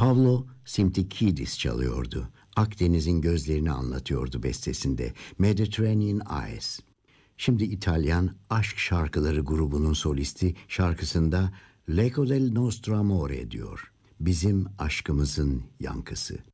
Pavlo Simtikidis çalıyordu. Akdeniz'in gözlerini anlatıyordu bestesinde. Mediterranean Eyes. Şimdi İtalyan Aşk Şarkıları grubunun solisti şarkısında L'Eco del Nostro Amore diyor. Bizim aşkımızın yankısı.